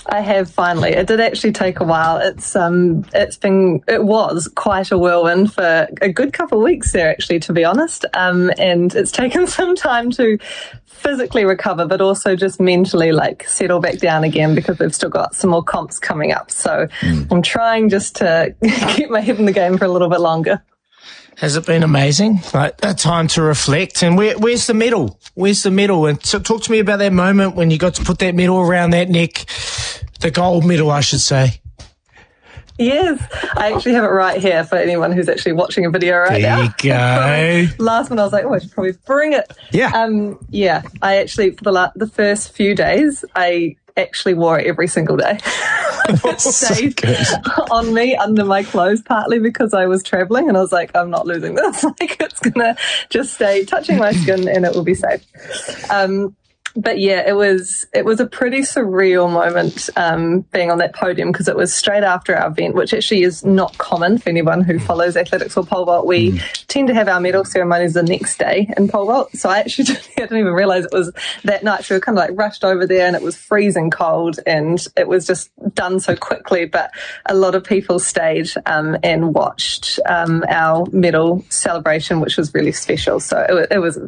I have finally. It did actually take a while. It was quite a whirlwind for a good couple of weeks there, actually, to be honest. And it's taken some time to physically recover, but also just mentally settle back down again, because we've still got some more comps coming up. So I'm trying just to keep my head in the game for a little bit longer. Has it been amazing? A time to reflect. And where's the medal? Where's the medal? And so talk to me about that moment when you got to put that medal around that neck, the gold medal, I should say. Yes, I actually have it right here for anyone who's actually watching a video right now. There you go. Last one, I was like, I should probably bring it. Yeah. I actually, for the first few days, I actually wore it every single day. It stayed on me under my clothes, partly because I was traveling and I was like, I'm not losing this. It's going to just stay touching my skin and it will be safe. But yeah, it was a pretty surreal moment being on that podium, because it was straight after our event, which actually is not common for anyone who follows athletics or pole vault. We tend to have our medal ceremonies the next day in pole vault. So I actually didn't even realise it was that night. We were kind of rushed over there and it was freezing cold and it was just done so quickly. But a lot of people stayed and watched our medal celebration, which was really special. So it was